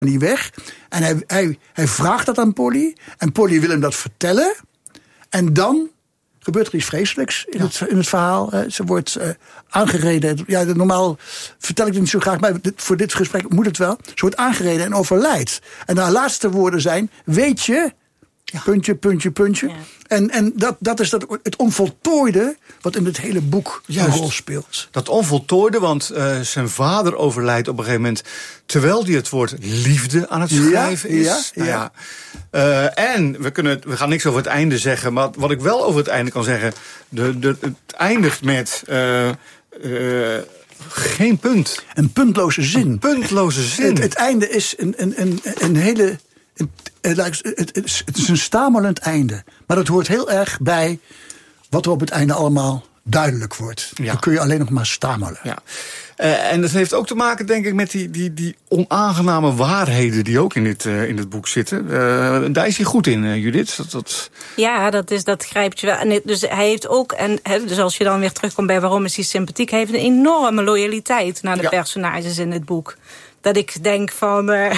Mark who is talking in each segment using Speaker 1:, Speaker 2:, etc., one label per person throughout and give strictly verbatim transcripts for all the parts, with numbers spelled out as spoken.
Speaker 1: niet weg. En hij, hij, hij vraagt dat aan Polly. En Polly wil hem dat vertellen. En dan gebeurt er iets vreselijks in, ja. het, in het verhaal. Ze wordt uh, aangereden. Ja, normaal vertel ik het niet zo graag, maar dit, voor dit gesprek moet het wel. Ze wordt aangereden en overlijdt. En haar laatste woorden zijn, weet je... Ja. Puntje, puntje, puntje. Ja. En, en dat, dat is dat, het onvoltooide wat in het hele boek Juist, een rol speelt.
Speaker 2: Dat onvoltooide, want uh, zijn vader overlijdt op een gegeven moment... terwijl hij het woord liefde aan het schrijven
Speaker 1: ja,
Speaker 2: is.
Speaker 1: Ja, ja.
Speaker 2: Nou ja. Uh, en we, kunnen, we gaan niks over het einde zeggen... maar wat ik wel over het einde kan zeggen... De, de, het eindigt met... Uh, uh, geen punt.
Speaker 1: Een puntloze zin.
Speaker 2: Een puntloze zin.
Speaker 1: Het, het einde is een, een, een, een hele... Het, het, het is een stamelend einde. Maar dat hoort heel erg bij wat er op het einde allemaal duidelijk wordt. Ja. Dan kun je alleen nog maar stamelen.
Speaker 2: Ja. Uh, en dat heeft ook te maken, denk ik, met die, die, die onaangename waarheden... die ook in dit, uh, in dit boek zitten. Uh, daar is hij goed in, uh, Judith. Dat, dat...
Speaker 3: Ja, dat, is, dat grijpt je wel. En dus hij heeft ook, en he, dus als je dan weer terugkomt bij waarom is hij sympathiek... hij heeft een enorme loyaliteit naar de ja. personages in het boek. Dat ik denk van, uh,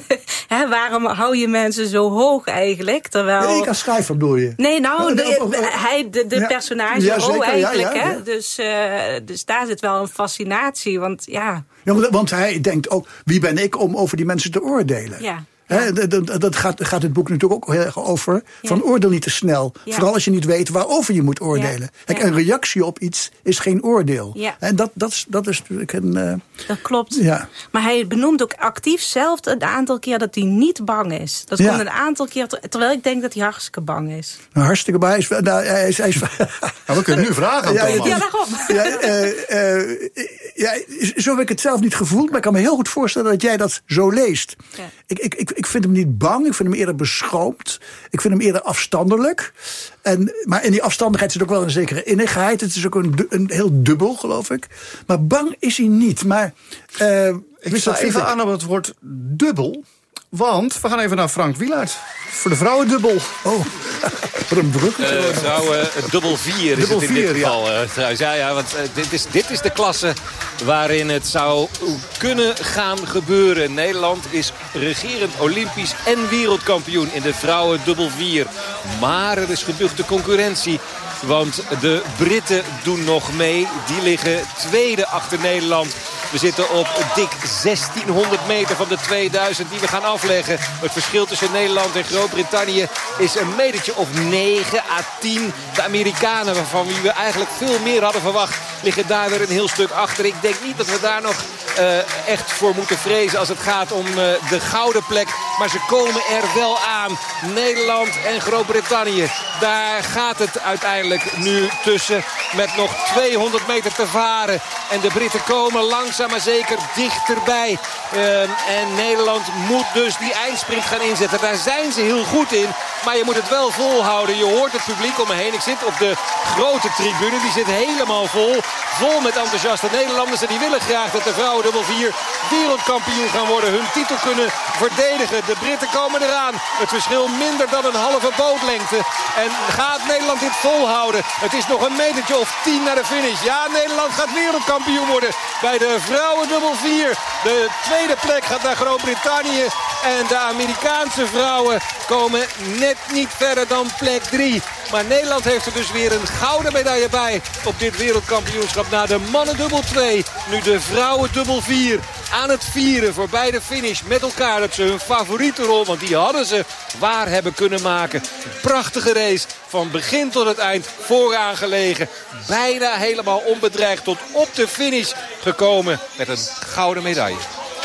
Speaker 3: hè, waarom hou je mensen zo hoog eigenlijk? Terwijl...
Speaker 1: Nee, ik als schrijver bedoel je?
Speaker 3: Nee, nou, de, hij, de, de ja. personage
Speaker 1: ja,
Speaker 3: oh, eigenlijk.
Speaker 1: Ja, ja, ja.
Speaker 3: Hè? Dus, uh, dus daar zit wel een fascinatie, want ja...
Speaker 1: ja want hij denkt ook, wie ben ik om over die mensen te oordelen?
Speaker 3: Ja.
Speaker 1: He, dat dat gaat, gaat het boek natuurlijk ook heel erg over. Van ja. oordeel niet te snel. Ja. Vooral als je niet weet waarover je moet oordelen. Ja. Kijk, ja. een reactie op iets is geen oordeel. Ja. En dat, dat, dat is natuurlijk een... Uh,
Speaker 3: dat klopt.
Speaker 1: Ja.
Speaker 3: Maar hij benoemt ook actief zelf een aantal keer dat hij niet bang is. Dat ja. komt een aantal keer, terwijl ik denk dat hij hartstikke bang is.
Speaker 1: Nou, hartstikke bang. Hij is, nou, hij is, hij is,
Speaker 2: nou, we kunnen nu vragen aan
Speaker 1: ja,
Speaker 2: Thomas.
Speaker 3: Ja, daarom.
Speaker 1: Ja, uh, uh, ja, zo heb ik het zelf niet gevoeld. Maar ik kan me heel goed voorstellen dat jij dat zo leest. Ja. Ik, ik, ik, ik vind hem niet bang. Ik vind hem eerder beschroomd. Ik vind hem eerder afstandelijk. En, maar in die afstandigheid zit ook wel een zekere innigheid. Het is ook een, een heel dubbel, geloof ik. Maar bang is hij niet. Maar uh,
Speaker 2: ik sta even ik... aan op het woord dubbel. Want we gaan even naar Frank Wielaert. Voor de vrouwendubbel.
Speaker 1: Oh, wat een brug.
Speaker 4: Uh, vrouwen dubbel vier is
Speaker 2: dubbel
Speaker 4: het in
Speaker 2: vier,
Speaker 4: dit geval. Ja, uh, ja, ja want uh, dit, is, dit is de klasse waarin het zou kunnen gaan gebeuren. Nederland is regerend Olympisch en wereldkampioen in de vrouwen dubbel vier. Maar er is geduchte concurrentie. Want de Britten doen nog mee. Die liggen tweede achter Nederland. We zitten op dik zestienhonderd meter van de tweeduizend die we gaan afleggen. Het verschil tussen Nederland en Groot-Brittannië is een metertje of negen à tien. De Amerikanen, waarvan wie we eigenlijk veel meer hadden verwacht, liggen daar weer een heel stuk achter. Ik denk niet dat we daar nog uh, echt voor moeten vrezen als het gaat om uh, de gouden plek. Maar ze komen er wel aan. Nederland en Groot-Brittannië. Daar gaat het uiteindelijk nu tussen met nog tweehonderd meter te varen. En de Britten komen langzaam maar zeker dichterbij. Uh, en Nederland moet dus die eindsprint gaan inzetten. Daar zijn ze heel goed in. Maar je moet het wel volhouden. Je hoort het publiek om me heen. Ik zit op de grote tribune. Die zit helemaal vol. Vol met enthousiaste Nederlanders. En die willen graag dat de vrouwen dubbel vier wereldkampioen gaan worden. Hun titel kunnen verdedigen. De Britten komen eraan. Het verschil minder dan een halve bootlengte. En gaat Nederland dit volhouden? Het is nog een metertje of tien naar de finish. Ja, Nederland gaat wereldkampioen worden bij de vrouwen dubbel vier. De tweede plek gaat naar Groot-Brittannië. En de Amerikaanse vrouwen komen net niet verder dan plek drie. Maar Nederland heeft er dus weer een gouden medaille bij op dit wereldkampioenschap. Na de mannen dubbel twee, nu de vrouwen dubbel vier. Aan het vieren voorbij de finish met elkaar. Dat ze hun favoriete rol, want die hadden ze waar hebben kunnen maken. Prachtige race van begin tot het eind vooraan gelegen. Bijna helemaal onbedreigd tot op de finish gekomen met een gouden medaille.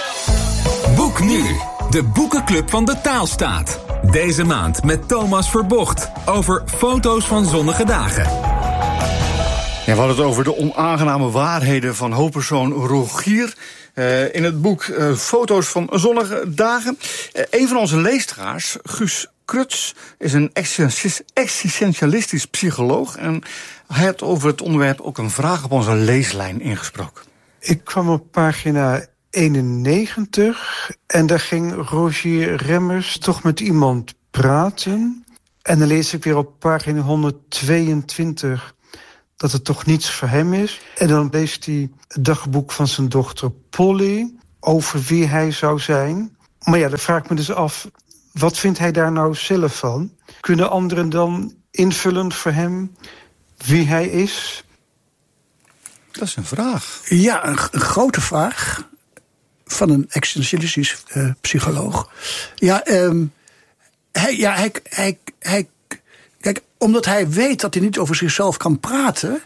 Speaker 5: Boek nu de Boekenclub van de Taalstaat. Deze maand met Thomas Verbocht over foto's van zonnige dagen.
Speaker 2: Ja, we hadden het over de onaangename waarheden van hoofdpersoon Rogier. Uh, in het boek uh, Foto's van zonnige dagen. Uh, een van onze leesteraars, Guus Kruts, is een existentialistisch psycholoog. En hij had over het onderwerp ook een vraag op onze leeslijn ingesproken.
Speaker 6: Ik kwam op pagina eenennegentig en daar ging Rogier Remmers toch met iemand praten. En dan lees ik weer op pagina honderdtweeëntwintig dat het toch niets voor hem is. En dan leest hij het dagboek van zijn dochter Polly over wie hij zou zijn. Maar ja, dan vraag ik me dus af, wat vindt hij daar nou zelf van? Kunnen anderen dan invullen voor hem wie hij is?
Speaker 2: Dat is een vraag.
Speaker 1: Ja, een, een grote vraag van een existentialistisch uh, psycholoog. Ja, um, hij, ja hij, hij, hij, kijk, omdat hij weet dat hij niet over zichzelf kan praten,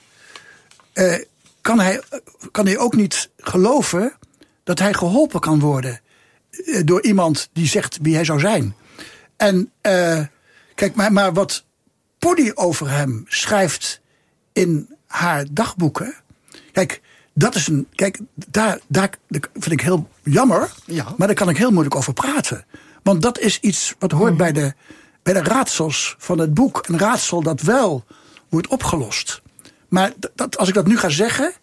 Speaker 1: uh, kan, hij, kan hij ook niet geloven dat hij geholpen kan worden uh, door iemand die zegt wie hij zou zijn. En uh, kijk, maar, maar wat Polly over hem schrijft in haar dagboeken. Kijk, dat is een. Kijk, daar, daar vind ik heel jammer. Ja. Maar daar kan ik heel moeilijk over praten. Want dat is iets wat hoort mm. bij, de, bij de raadsels van het boek. Een raadsel dat wel wordt opgelost. Maar dat, als ik dat nu ga zeggen,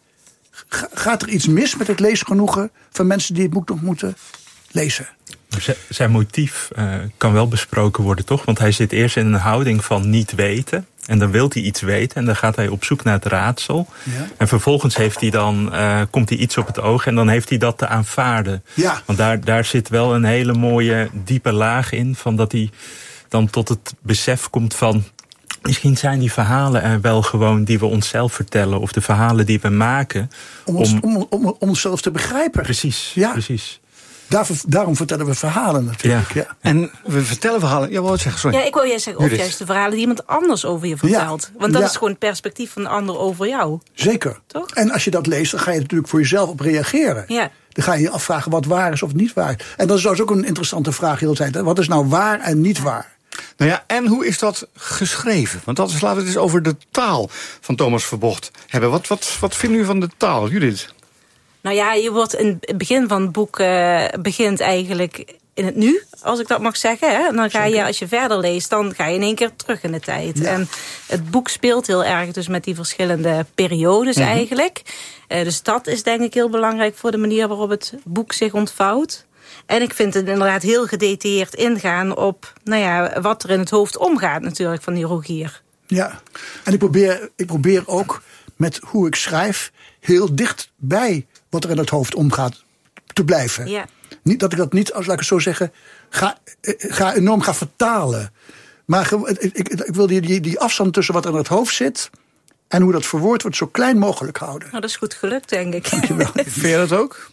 Speaker 1: gaat er iets mis met het leesgenoegen van mensen die het boek nog moeten lezen.
Speaker 7: Zijn motief uh, kan wel besproken worden, toch? Want hij zit eerst in een houding van niet weten. En dan wil hij iets weten en dan gaat hij op zoek naar het raadsel. Ja. En vervolgens heeft hij dan, uh, komt hij iets op het oog en dan heeft hij dat te aanvaarden. Ja. Want daar, daar zit wel een hele mooie, diepe laag in. Van dat hij dan tot het besef komt van, misschien zijn die verhalen er wel gewoon die we onszelf vertellen. Of de verhalen die we maken.
Speaker 1: Om, ons, om, om, om onszelf te begrijpen.
Speaker 7: Precies,
Speaker 1: ja.
Speaker 7: precies.
Speaker 1: Daar, daarom vertellen we verhalen natuurlijk. Ja. Ja.
Speaker 2: En we vertellen verhalen. Ja, wat zeggen, sorry.
Speaker 3: Ja, ik wil juist zeggen, of juist de verhalen die iemand anders over je vertelt. Ja. Want dat ja. is gewoon het perspectief van een ander over jou.
Speaker 1: Zeker. Toch? En als je dat leest, dan ga je natuurlijk voor jezelf op reageren. Ja. Dan ga je je afvragen wat waar is of niet waar is. En dat is dus ook een interessante vraag heel de tijd. Wat is nou waar en niet waar?
Speaker 2: Nou ja, en hoe is dat geschreven? Want dat is, laten we het eens over de taal van Thomas Verbocht hebben. Wat, wat, wat vinden u van de taal, Judith?
Speaker 3: Nou ja, je wordt in het begin van het boek uh, begint eigenlijk in het nu, als ik dat mag zeggen. Hè? En dan ga je, als je verder leest, dan ga je in één keer terug in de tijd. Ja. En het boek speelt heel erg dus met die verschillende periodes mm-hmm. eigenlijk. Uh, dus dat is denk ik heel belangrijk voor de manier waarop het boek zich ontvouwt. En ik vind het inderdaad heel gedetailleerd ingaan op nou ja, wat er in het hoofd omgaat natuurlijk van die Rogier.
Speaker 1: Ja, en ik probeer, ik probeer ook met hoe ik schrijf heel dicht bij wat er in het hoofd omgaat te blijven. Ja. Niet dat ik dat niet, als laat ik het zo zeggen, ga, ga enorm ga vertalen. Maar ik, ik, ik wil die, die, die afstand tussen wat er in het hoofd zit en hoe dat verwoord wordt zo klein mogelijk houden.
Speaker 3: Nou, dat is goed gelukt, denk ik.
Speaker 1: Dankjewel.
Speaker 2: Vind je dat ook?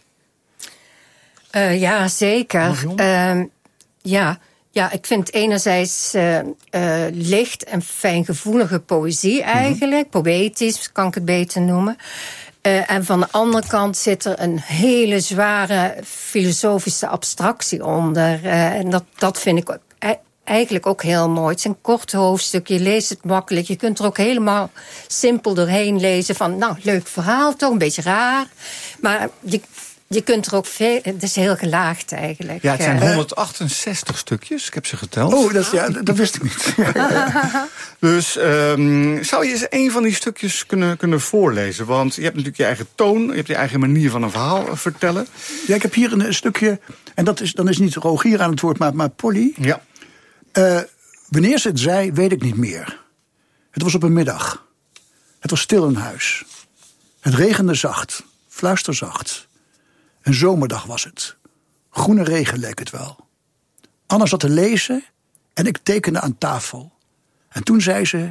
Speaker 8: Uh, ja, zeker. Uh, ja. ja, ik vind enerzijds uh, uh, licht en fijngevoelige poëzie eigenlijk. Mm-hmm. Poëtisch kan ik het beter noemen. Uh, en van de andere kant zit er een hele zware filosofische abstractie onder. Uh, en dat, dat vind ik eigenlijk ook heel mooi. Het is een kort hoofdstuk, je leest het makkelijk. Je kunt er ook helemaal simpel doorheen lezen van, nou, leuk verhaal, toch een beetje raar. Maar je, je kunt er ook veel, het is heel gelaagd eigenlijk.
Speaker 2: Ja, het zijn honderdachtenzestig stukjes, ik heb ze geteld.
Speaker 1: Oh, dat, ja, dat wist ik niet.
Speaker 2: Dus um, zou je eens een van die stukjes kunnen, kunnen voorlezen? Want je hebt natuurlijk je eigen toon, je hebt je eigen manier van een verhaal vertellen.
Speaker 1: Ja, ik heb hier een, een stukje, en dat is, dan is niet Rogier aan het woord, maar, maar Polly.
Speaker 2: Ja.
Speaker 1: Uh, wanneer ze het zei, weet ik niet meer. Het was op een middag. Het was stil in huis. Het regende zacht, fluisterzacht. Een zomerdag was het. Groene regen leek het wel. Anna zat te lezen en ik tekende aan tafel. En toen zei ze: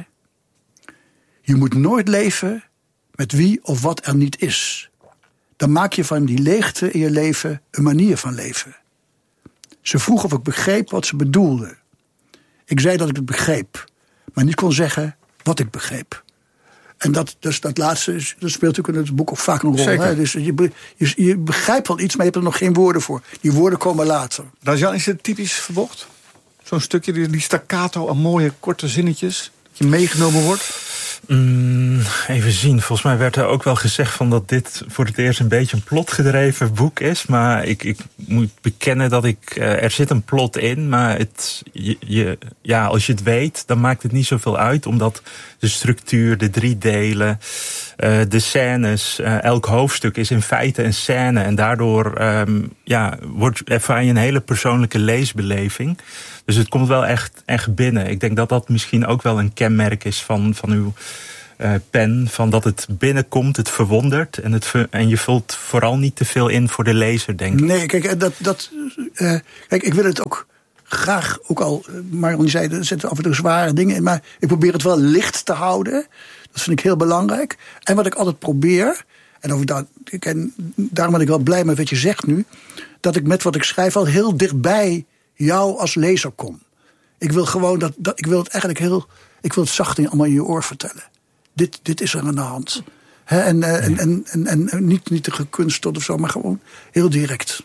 Speaker 1: je moet nooit leven met wie of wat er niet is. Dan maak je van die leegte in je leven een manier van leven. Ze vroeg of ik begreep wat ze bedoelde. Ik zei dat ik het begreep, maar niet kon zeggen wat ik begreep. En dat, dus dat laatste dat speelt natuurlijk in het boek ook vaak een rol. Hè? Dus je, je, je begrijpt wel iets, maar je hebt er nog geen woorden voor. Die woorden komen later.
Speaker 2: Jan, is het typisch Verbocht? Zo'n stukje, die, die staccato aan mooie korte zinnetjes, dat je meegenomen wordt?
Speaker 7: Mm, even zien. Volgens mij werd er ook wel gezegd van dat dit voor het eerst een beetje een plotgedreven boek is. Maar ik, ik moet bekennen dat ik... Uh, er zit een plot in, maar het, je, je, ja, als je het weet, dan maakt het niet zoveel uit. Omdat de structuur, de drie delen, uh, de scènes, uh, elk hoofdstuk is in feite een scène. En daardoor um, ja, wordt, ervaar je een hele persoonlijke leesbeleving. Dus het komt wel echt, echt binnen. Ik denk dat dat misschien ook wel een kenmerk is van, van uw uh, pen, van dat het binnenkomt, het verwondert. En, het ver- en je vult vooral niet te veel in voor de lezer, denk ik.
Speaker 1: Nee, kijk, dat, dat, uh, kijk ik wil het ook graag, ook al, Marion zei, er zitten af en toe zware dingen in, maar ik probeer het wel licht te houden. Dat vind ik heel belangrijk. En wat ik altijd probeer, en, over dat, en daarom ben ik wel blij met wat je zegt nu, dat ik met wat ik schrijf al heel dichtbij jou als lezer kom. Ik wil gewoon dat, dat ik wil het eigenlijk heel, ik wil het zacht in, allemaal in je oor vertellen. Dit, dit is er aan de hand. He, en, uh, en, en, en, en, en niet, niet te gekunsteld of zo, maar gewoon heel direct.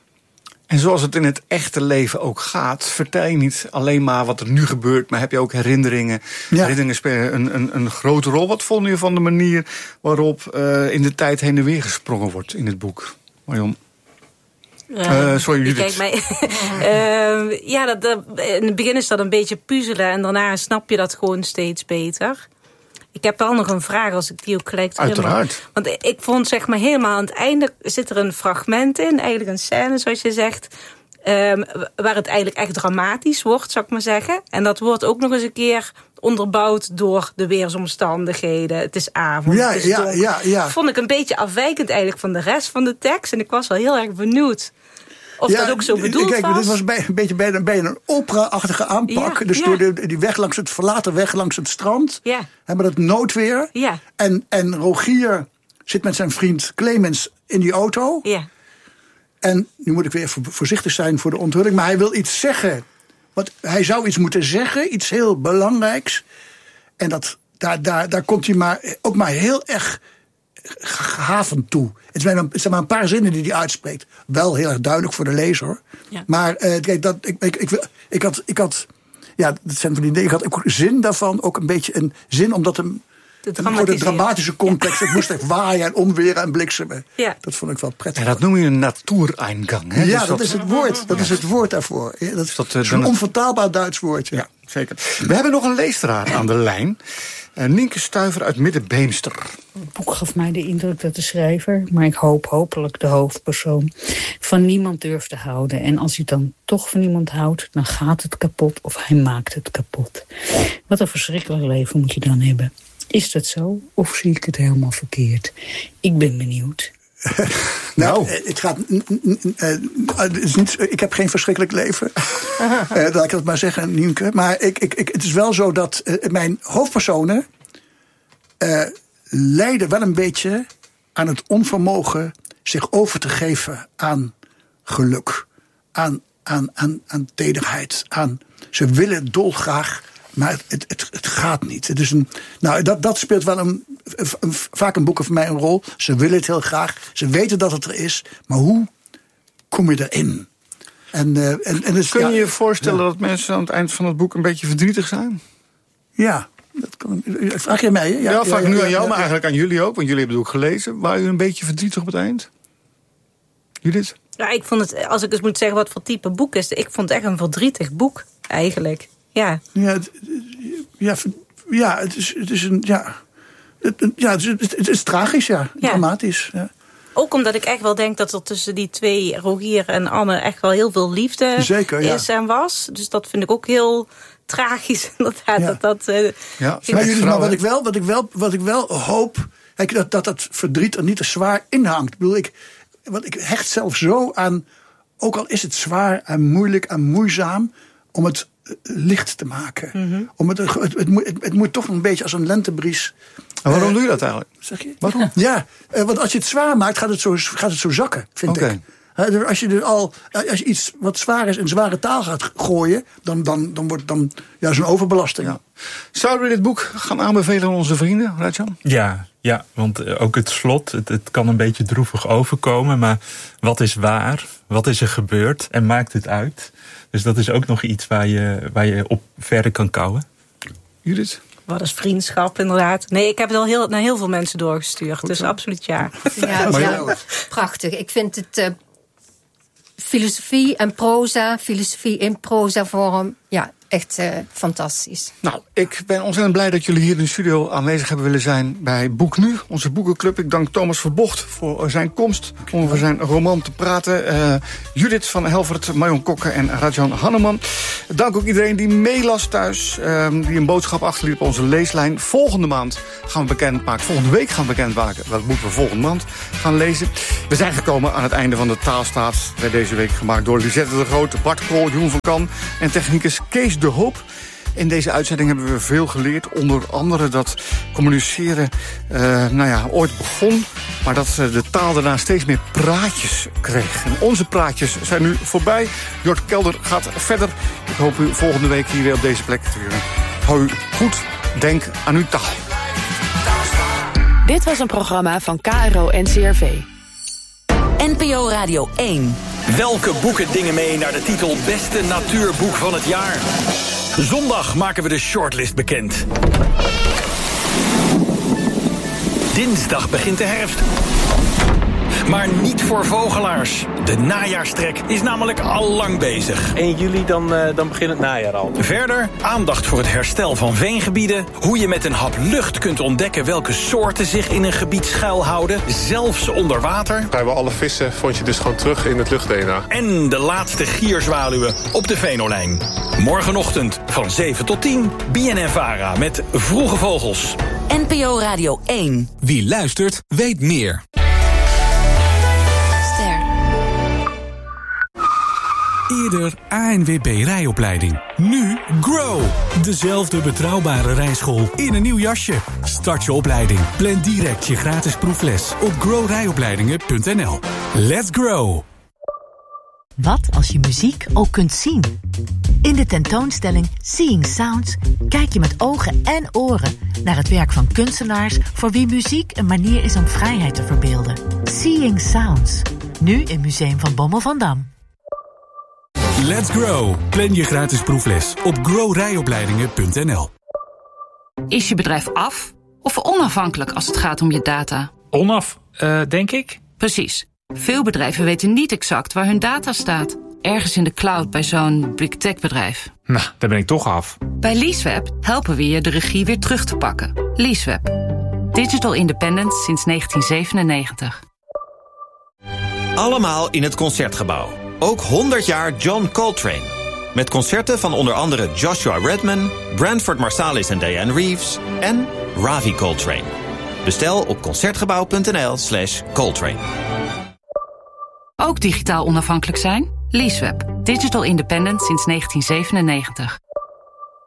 Speaker 2: En zoals het in het echte leven ook gaat, vertel je niet alleen maar wat er nu gebeurt, maar heb je ook herinneringen. Ja. Herinneringen spelen een, een, een grote rol. Wat vond je van de manier waarop uh, in de tijd heen en weer gesprongen wordt in het boek, Marion?
Speaker 3: Uh,
Speaker 2: uh, sorry, Judith.
Speaker 3: Kijk, mij, uh, ja, dat, dat, in het begin is dat een beetje puzzelen en daarna snap je dat gewoon steeds beter. Ik heb wel nog een vraag, als ik die ook gelijk...
Speaker 2: Uiteraard.
Speaker 3: Want ik vond, zeg maar, helemaal aan het einde zit er een fragment in, eigenlijk een scène, zoals je zegt, um, waar het eigenlijk echt dramatisch wordt, zou ik maar zeggen. En dat wordt ook nog eens een keer onderbouwd door de weersomstandigheden. Het is avond,
Speaker 1: ja,
Speaker 3: het is
Speaker 1: ja,
Speaker 3: donker.
Speaker 1: ja, ja.
Speaker 3: Vond ik een beetje afwijkend eigenlijk van de rest van de tekst. En ik was wel heel erg benieuwd of
Speaker 1: ja,
Speaker 3: dat ook zo bedoeld
Speaker 1: kijk,
Speaker 3: was.
Speaker 1: Dit was bij, een beetje bij, bij een opera-achtige aanpak.
Speaker 3: Ja,
Speaker 1: dus
Speaker 3: ja.
Speaker 1: door de, die weg langs het verlaten weg langs het strand.
Speaker 3: Ja.
Speaker 1: Hebben dat noodweer.
Speaker 3: Ja.
Speaker 1: En, en Rogier zit met zijn vriend Clemens in die auto.
Speaker 3: Ja.
Speaker 1: En nu moet ik weer even voorzichtig zijn voor de onthulling. Maar hij wil iets zeggen. Want hij zou iets moeten zeggen. Iets heel belangrijks. En dat, daar, daar, daar komt hij maar, ook maar heel erg gehavend toe. Het zijn, maar, het zijn maar een paar zinnen die hij uitspreekt. Wel heel erg duidelijk voor de lezer. Ja. Maar uh, kijk, dat, ik, ik, ik, ik, had, ik had... Ja, dat zijn van die dingen. Ik had ook zin daarvan. Ook een beetje een zin, omdat hem... voor de dramatische context. Ja. Het moest echt waaien en onweren en bliksemen. Ja. Dat vond ik wel prettig.
Speaker 2: En dat noem je een natuureingang. Hè?
Speaker 1: Ja,
Speaker 2: dus
Speaker 1: dat,
Speaker 2: dat
Speaker 1: is het woord. Dat ja. is het woord daarvoor. Dat is, dat, uh, een onvertaalbaar Duits woordje.
Speaker 2: Ja, zeker. We hebben nog een leesteraar aan de lijn. Uh, Nienke Stuiver uit Middenbeemster.
Speaker 9: Het boek gaf mij de indruk dat de schrijver, maar ik hoop hopelijk de hoofdpersoon, van niemand durft te houden. En als hij dan toch van iemand houdt, dan gaat het kapot of hij maakt het kapot. Wat een verschrikkelijk leven moet je dan hebben. Is dat zo of zie ik het helemaal verkeerd? Ik ben benieuwd.
Speaker 1: nou, het gaat. Uh, het is niet, ik heb geen verschrikkelijk leven. uh, laat ik het maar zeggen, Nienke. Maar ik, ik, ik, het is wel zo dat uh, mijn hoofdpersonen uh, lijden wel een beetje aan het onvermogen zich over te geven aan geluk, aan, aan, aan, aan tederheid, aan. Ze willen dolgraag. Maar het, het, het, het gaat niet. Het is een, nou, dat, dat speelt wel een, een, een, vaak in boeken voor mij een rol. Ze willen het heel graag. Ze weten dat het er is. Maar hoe kom je erin? En, uh, en, en dus,
Speaker 2: Kun je
Speaker 1: ja,
Speaker 2: je voorstellen
Speaker 1: ja.
Speaker 2: dat mensen aan het eind van het boek een beetje verdrietig zijn?
Speaker 1: Ja. Dat kan, vraag je mij? Hè?
Speaker 2: Ja, ja, vraag
Speaker 1: ja,
Speaker 2: nu
Speaker 1: ja,
Speaker 2: aan jou,
Speaker 1: ja,
Speaker 2: maar eigenlijk aan jullie ook. Want jullie hebben het ook gelezen. Waren jullie een beetje verdrietig op het eind? Judith?
Speaker 3: Ja, ik vond het, als ik eens moet zeggen wat voor type boek is. Ik vond het echt een verdrietig boek, eigenlijk. Ja,
Speaker 1: ja, het, ja, ja, het is, het is een. Ja, het, ja, het, is, het, het is tragisch, ja. ja. Dramatisch. Ja.
Speaker 3: Ook omdat ik echt wel denk dat er tussen die twee, Rogier en Anne, echt wel heel veel liefde
Speaker 1: Zeker, ja.
Speaker 3: is en was. Dus dat vind ik ook heel tragisch. Inderdaad, ja. dat dat. Uh,
Speaker 2: ja,
Speaker 1: maar, jullie, maar wat ik wel, wat ik wel, wat ik wel hoop, kijk, dat, dat dat verdriet er niet te zwaar inhangt. Ik bedoel, ik, want ik hecht zelf zo aan, ook al is het zwaar en moeilijk en moeizaam, om het licht te maken. Mm-hmm. Om het, het, het, het, moet, het, het moet toch een beetje als een lentebries.
Speaker 2: En waarom uh, doe je dat eigenlijk?
Speaker 1: Zeg je?
Speaker 2: Waarom?
Speaker 1: Ja, uh, want als je het zwaar maakt, gaat het zo, gaat het zo zakken, vind
Speaker 2: okay.
Speaker 1: ik. Uh, dus als je er al, als je iets wat zwaar is in zware taal gaat gooien, dan, dan, dan wordt dan ja, zo'n overbelasting.
Speaker 2: Ja. Zouden we dit boek gaan aanbevelen aan onze vrienden, Rajan?
Speaker 7: Ja, ja, want ook het slot, het, het kan een beetje droevig overkomen, maar wat is waar? Wat is er gebeurd? En maakt het uit? Dus dat is ook nog iets waar je, waar je op verder kan kouwen.
Speaker 2: Judith?
Speaker 3: Wat is vriendschap, inderdaad. Nee, ik heb het al heel, naar heel veel mensen doorgestuurd. Goed, dus zo. Absoluut ja.
Speaker 8: Ja, ja, prachtig. Ik vind het uh, filosofie en proza, filosofie in proza vorm, ja, echt uh, fantastisch.
Speaker 2: Nou, ik ben ontzettend blij dat jullie hier in de studio aanwezig hebben willen zijn bij Boek Nu, onze boekenclub. Ik dank Thomas Verbocht voor zijn komst om over zijn roman te praten. Uh, Judith van Helvert, Marion Kokke en Rajan Hanneman. Dank ook iedereen die meelas thuis. Uh, die een boodschap achterliet op onze leeslijn. Volgende maand gaan we bekendmaken. Volgende week gaan we bekendmaken welk boek we volgende maand gaan lezen. We zijn gekomen aan het einde van de Taalstaat. Werd deze week gemaakt door Lisette de Groot, Bart Kool, Jeroen van Kan en technicus Kees de Hoop. In deze uitzending hebben we veel geleerd. Onder andere dat communiceren uh, nou ja, ooit begon, maar dat uh, de taal daarna steeds meer praatjes kreeg. En onze praatjes zijn nu voorbij. Jort Kelder gaat verder. Ik hoop u volgende week hier weer op deze plek te weer. Hou u goed. Denk aan uw taal.
Speaker 10: Dit was een programma van K R O en C R V.
Speaker 11: N P O Radio één.
Speaker 12: Welke boeken dingen mee naar de titel Beste Natuurboek van het Jaar? Zondag maken we de shortlist bekend. Dinsdag begint de herfst. Maar niet voor vogelaars. De najaarstrek is namelijk al lang bezig.
Speaker 13: één juli dan, uh, dan begint het najaar al.
Speaker 12: Verder aandacht voor het herstel van veengebieden. Hoe je met een hap lucht kunt ontdekken welke soorten zich in een gebied schuilhouden. Zelfs onder water.
Speaker 14: Vrijwel alle vissen vond je dus gewoon terug in het lucht-D N A.
Speaker 12: En de laatste gierzwaluwen op de Venolijn. Morgenochtend van zeven tot tien. B N N Vara met Vroege Vogels.
Speaker 11: N P O Radio één.
Speaker 5: Wie luistert, weet meer. Eerder A N W B rijopleiding. Nu Grow. Dezelfde betrouwbare rijschool in een nieuw jasje. Start je opleiding. Plan direct je gratis proefles op grow rijopleidingen punt n l. Let's grow.
Speaker 15: Wat als je muziek ook kunt zien? In de tentoonstelling Seeing Sounds kijk je met ogen en oren naar het werk van kunstenaars voor wie muziek een manier is om vrijheid te verbeelden. Seeing Sounds. Nu in Museum van Bommel van Dam.
Speaker 5: Let's grow. Plan je gratis proefles op grow rijopleidingen punt n l.
Speaker 16: Is je bedrijf af of onafhankelijk als het gaat om je data?
Speaker 13: Onaf, uh, denk ik.
Speaker 16: Precies. Veel bedrijven weten niet exact waar hun data staat. Ergens in de cloud bij zo'n big tech bedrijf.
Speaker 13: Nou, daar ben ik toch af.
Speaker 16: Bij Leaseweb helpen we je de regie weer terug te pakken. Leaseweb. Digital independence sinds negentien zevenennegentig.
Speaker 17: Allemaal in het Concertgebouw. Ook honderd jaar John Coltrane. Met concerten van onder andere Joshua Redman, Branford Marsalis en Diane Reeves en Ravi Coltrane. Bestel op concertgebouw punt n l slash Coltrane.
Speaker 16: Ook digitaal onafhankelijk zijn? Leaseweb. Digital independent sinds negentien zevenennegentig.